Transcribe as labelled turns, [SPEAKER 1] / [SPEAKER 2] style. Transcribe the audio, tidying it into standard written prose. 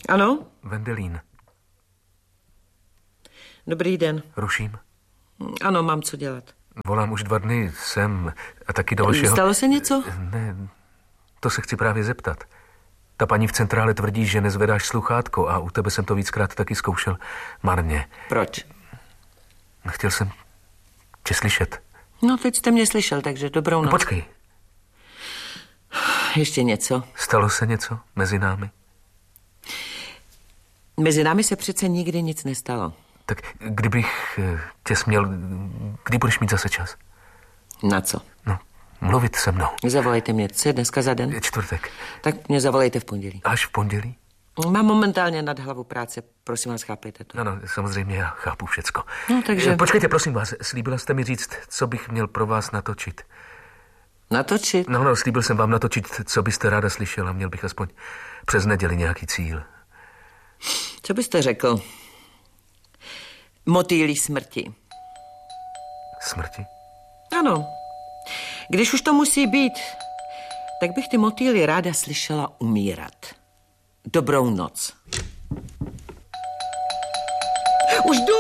[SPEAKER 1] Ano?
[SPEAKER 2] Wendelín.
[SPEAKER 1] Dobrý den.
[SPEAKER 2] Ruším?
[SPEAKER 1] Ano, mám co dělat.
[SPEAKER 2] Volám už 2 dny sem a taky do vašeho...
[SPEAKER 1] Stalo se něco?
[SPEAKER 2] Ne, to se chci právě zeptat. Ta paní v centrále tvrdí, že nezvedáš sluchátko a u tebe jsem to víckrát taky zkoušel marně.
[SPEAKER 1] Proč?
[SPEAKER 2] Chtěl jsem tě slyšet.
[SPEAKER 1] No, teď jste mě slyšel, takže dobrou noc.
[SPEAKER 2] No, počkej.
[SPEAKER 1] Ještě něco.
[SPEAKER 2] Stalo se něco mezi námi?
[SPEAKER 1] Mezi námi se přece nikdy nic nestalo.
[SPEAKER 2] Tak kdybych tě směl... Kdy budeš mít zase čas?
[SPEAKER 1] Na co?
[SPEAKER 2] No, mluvit se mnou.
[SPEAKER 1] Zavolejte mě, co je dneska za den?
[SPEAKER 2] Je čtvrtek.
[SPEAKER 1] Tak mě zavolejte v pondělí.
[SPEAKER 2] Až v pondělí?
[SPEAKER 1] Mám momentálně nad hlavu práce, prosím vás, chápejte to.
[SPEAKER 2] Ano, samozřejmě já chápu všecko.
[SPEAKER 1] No, takže...
[SPEAKER 2] Počkejte, prosím vás, slíbila jste mi říct, co bych měl pro vás natočit.
[SPEAKER 1] Natočit?
[SPEAKER 2] No, slíbil jsem vám natočit, co byste ráda slyšela. Měl bych aspoň přes neděli nějaký cíl.
[SPEAKER 1] Co byste řekl? Motýlí smrti.
[SPEAKER 2] Smrti?
[SPEAKER 1] Ano. Když už to musí být, tak bych ty motýly ráda slyšela umírat. Dobrou noc. Už jdu!